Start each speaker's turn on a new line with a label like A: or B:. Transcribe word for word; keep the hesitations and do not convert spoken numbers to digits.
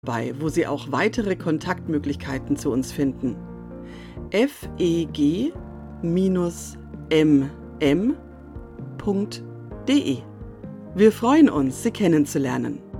A: bei, wo Sie auch weitere Kontaktmöglichkeiten zu uns finden. f e g m m punkt d e. Wir freuen uns, Sie kennenzulernen.